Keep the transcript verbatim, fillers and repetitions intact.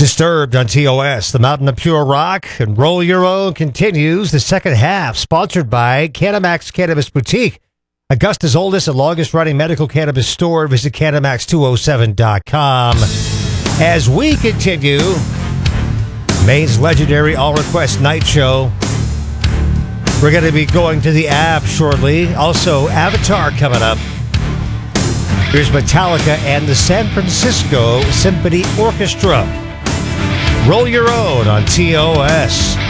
Disturbed on T O S, the Mountain of Pure Rock, and Roll Your Own continues the second half, sponsored by Canamax Cannabis Boutique, Augusta's oldest and longest-running medical cannabis store. Visit canamax two oh seven dot com. As we continue, Maine's legendary all-request night show. We're going to be going to the app shortly. Also, Avatar coming up. Here's Metallica and the San Francisco Symphony Orchestra. Roll Your Own on T O S.